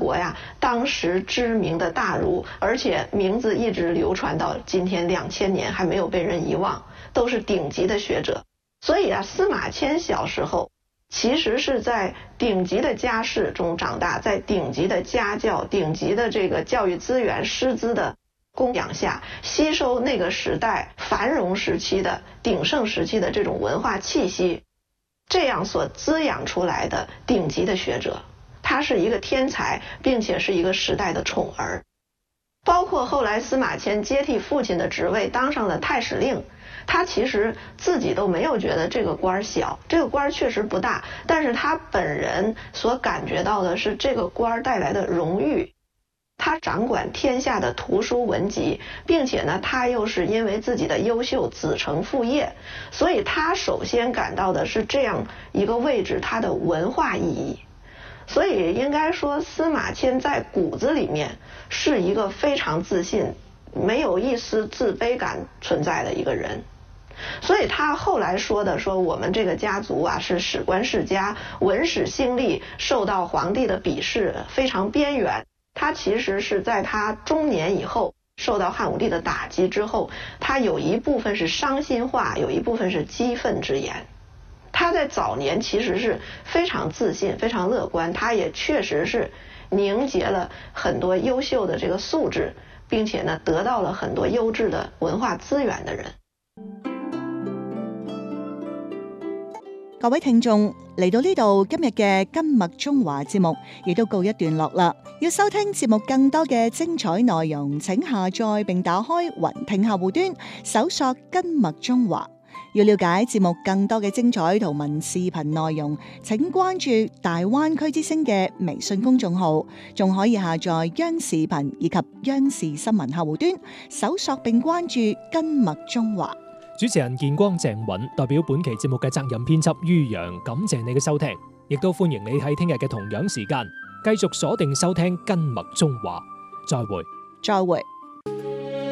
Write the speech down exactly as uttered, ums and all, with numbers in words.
国呀当时知名的大儒，而且名字一直流传到今天两千年还没有被人遗忘，都是顶级的学者。所以啊，司马迁小时候其实是在顶级的家世中长大，在顶级的家教、顶级的这个教育资源、师资的供养下，吸收那个时代繁荣时期的鼎盛时期的这种文化气息，这样所滋养出来的顶级的学者。他是一个天才，并且是一个时代的宠儿。包括后来司马迁接替父亲的职位，当上了太史令，他其实自己都没有觉得这个官小，这个官确实不大，但是他本人所感觉到的是这个官带来的荣誉。他掌管天下的图书文集，并且呢，他又是因为自己的优秀子承父业，所以他首先感到的是这样一个位置它的文化意义。所以应该说，司马迁在骨子里面是一个非常自信，没有一丝自卑感存在的一个人。所以他后来说的说我们这个家族啊是史官世家，文史兴利，受到皇帝的鄙视，非常边缘。他其实是在他中年以后受到汉武帝的打击之后，他有一部分是伤心话，有一部分是激愤之言。他在早年其实是非常自信，非常乐观，他也确实是凝结了很多优秀的这个素质，并且呢得到了很多优质的文化资源的人。 各位聽眾，嚟到呢度，今日嘅今麥中華節目亦都告一段落啦。要收聽節目更多嘅精彩內容，請下載並打開雲聽客戶端，搜索今麥中華。要了解節目更多嘅精彩圖文視頻內容，請關注大灣區之聲嘅微信公眾號，仲可以下載央視頻以及央視新聞客戶端，搜索並關注今麥中華。 主持人建光鄭允代表本期節目嘅責任編輯于洋，感謝你嘅收聽，亦都歡迎你喺聽日嘅同樣時間繼續鎖定收聽今麥中華。再會， 再會。